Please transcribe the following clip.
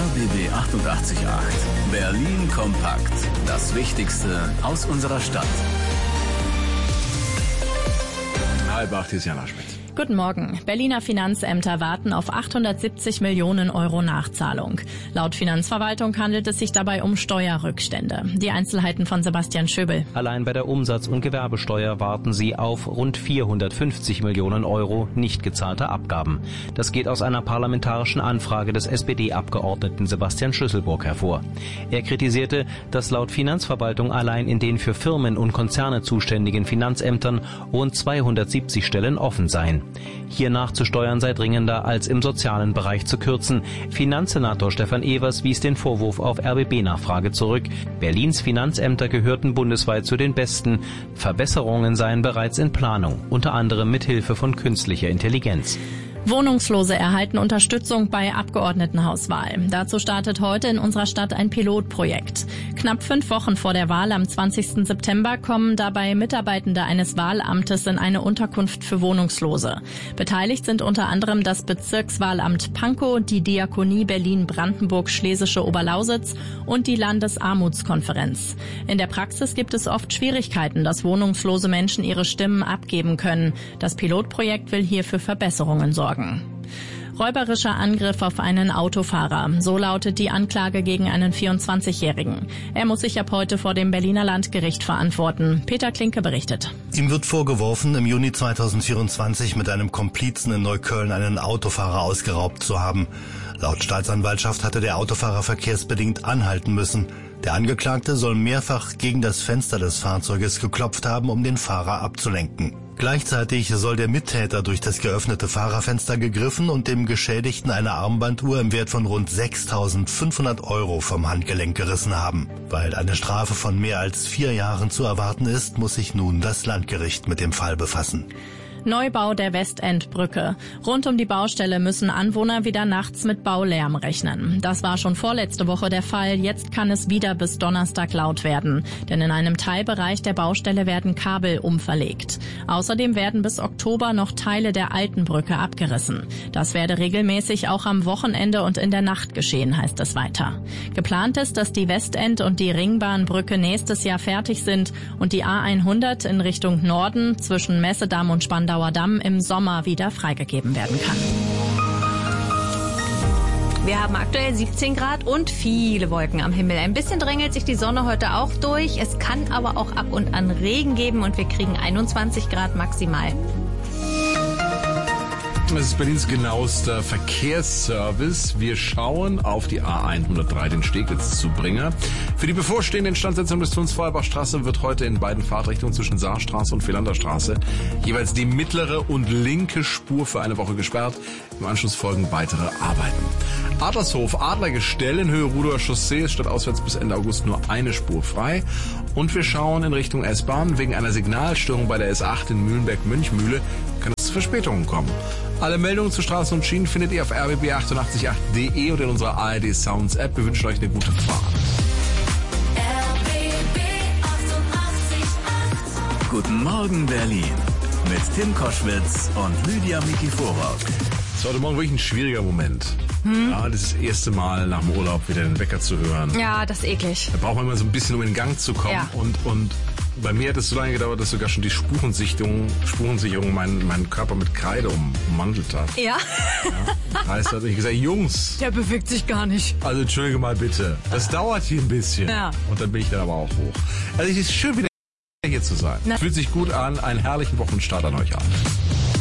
RBB 88.8. Berlin kompakt. Das Wichtigste aus unserer Stadt. 7:30, hier ist Jana Schmidt. Guten Morgen. Berliner Finanzämter warten auf 870 Millionen Euro Nachzahlung. Laut Finanzverwaltung handelt es sich dabei um Steuerrückstände. Die Einzelheiten von Sebastian Schöbel. Allein bei der Umsatz- und Gewerbesteuer warten sie auf rund 450 Millionen Euro nicht gezahlter Abgaben. Das geht aus einer parlamentarischen Anfrage des SPD-Abgeordneten Sebastian Schlüsselburg hervor. Er kritisierte, dass laut Finanzverwaltung allein in den für Firmen und Konzerne zuständigen Finanzämtern rund 270 Stellen offen seien. Hier nachzusteuern sei dringender, als im sozialen Bereich zu kürzen. Finanzsenator Stefan Evers wies den Vorwurf auf RBB-Nachfrage zurück. Berlins Finanzämter gehörten bundesweit zu den besten. Verbesserungen seien bereits in Planung, unter anderem mit Hilfe von künstlicher Intelligenz. Wohnungslose erhalten Unterstützung bei Abgeordnetenhauswahl. Dazu startet heute in unserer Stadt ein Pilotprojekt. Knapp 5 Wochen vor der Wahl am 20. September kommen dabei Mitarbeitende eines Wahlamtes in eine Unterkunft für Wohnungslose. Beteiligt sind unter anderem das Bezirkswahlamt Pankow, die Diakonie Berlin-Brandenburg-Schlesische Oberlausitz und die Landesarmutskonferenz. In der Praxis gibt es oft Schwierigkeiten, dass wohnungslose Menschen ihre Stimmen abgeben können. Das Pilotprojekt will hier für Verbesserungen sorgen. Räuberischer Angriff auf einen Autofahrer. So lautet die Anklage gegen einen 24-Jährigen. Er muss sich ab heute vor dem Berliner Landgericht verantworten. Peter Klinke berichtet. Ihm wird vorgeworfen, im Juni 2024 mit einem Komplizen in Neukölln einen Autofahrer ausgeraubt zu haben. Laut Staatsanwaltschaft hatte der Autofahrer verkehrsbedingt anhalten müssen. Der Angeklagte soll mehrfach gegen das Fenster des Fahrzeuges geklopft haben, um den Fahrer abzulenken. Gleichzeitig soll der Mittäter durch das geöffnete Fahrerfenster gegriffen und dem Geschädigten eine Armbanduhr im Wert von rund 6.500 Euro vom Handgelenk gerissen haben. Weil eine Strafe von mehr als 4 Jahren zu erwarten ist, muss sich nun das Landgericht mit dem Fall befassen. Neubau der Westendbrücke. Rund um die Baustelle müssen Anwohner wieder nachts mit Baulärm rechnen. Das war schon vorletzte Woche der Fall. Jetzt kann es wieder bis Donnerstag laut werden. Denn in einem Teilbereich der Baustelle werden Kabel umverlegt. Außerdem werden bis Oktober noch Teile der alten Brücke abgerissen. Das werde regelmäßig auch am Wochenende und in der Nacht geschehen, heißt es weiter. Geplant ist, dass die Westend- und die Ringbahnbrücke nächstes Jahr fertig sind und die A100 in Richtung Norden zwischen Messedamm und Spandauer Damm im Sommer wieder freigegeben werden kann. Wir haben aktuell 17 Grad und viele Wolken am Himmel. Ein bisschen drängelt sich die Sonne heute auch durch. Es kann aber auch ab und an Regen geben und wir kriegen 21 Grad maximal. Das ist Berlins genauester Verkehrsservice. Wir schauen auf die A103, den Steglitz zu Bringer. Für die bevorstehende Instandsetzung des Tunnels Feuerbachstraße wird heute in beiden Fahrtrichtungen zwischen Saarstraße und Philanderstraße jeweils die mittlere und linke Spur für eine Woche gesperrt. Im Anschluss folgen weitere Arbeiten. Adlershof, Adlergestell in Höhe Rudower Chaussee ist stadtauswärts bis Ende August nur eine Spur frei. Und wir schauen in Richtung S-Bahn. Wegen einer Signalstörung bei der S8 in Mühlenberg-Münchmühle kann es zu Verspätungen kommen. Alle Meldungen zu Straßen und Schienen findet ihr auf rbb888.de und in unserer ARD Sounds App. Wir wünschen euch eine gute Fahrt. RBB 88.8. Guten Morgen Berlin. Mit Tim Koschwitz und Lydia Mikiforow. Es war heute Morgen wirklich ein schwieriger Moment. Ja, das ist das erste Mal nach dem Urlaub wieder den Wecker zu hören. Ja, das ist eklig. Da braucht man immer so ein bisschen, um in Gang zu kommen. Ja. Und bei mir hat es so lange gedauert, dass sogar schon die Spurensicherung meinen Körper mit Kreide ummantelt hat. Ja. Das heißt, da habe ich gesagt, Jungs. Der bewegt sich gar nicht. Also entschuldige mal bitte. Das dauert hier ein bisschen. Ja. Und dann bin ich dann aber auch hoch. Also es ist schön, wieder hier zu sein. Fühlt sich gut an. Einen herrlichen Wochenstart an euch allen.